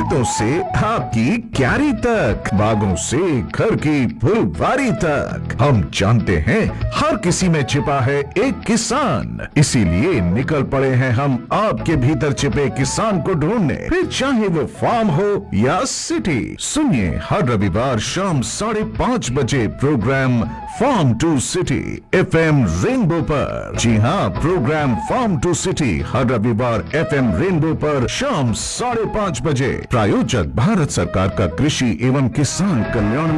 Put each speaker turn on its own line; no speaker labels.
खेतों से आपकी क्यारी तक, बागों से घर की फुलवारी तक, हम जानते हैं हर किसी में छिपा है एक किसान। इसीलिए निकल पड़े हैं हम आपके भीतर छिपे किसान को ढूंढने, फिर चाहे वो फार्म हो या सिटी। सुनिए हर रविवार शाम 5:30 बजे programme farm to city FM rainbow पर। जी हाँ, प्रोग्राम फार्म टू सिटी हर रविवार FM रेनबो पर शाम 5:30 बजे। प्रायोजक भारत सरकार का कृषि एवं किसान कल्याण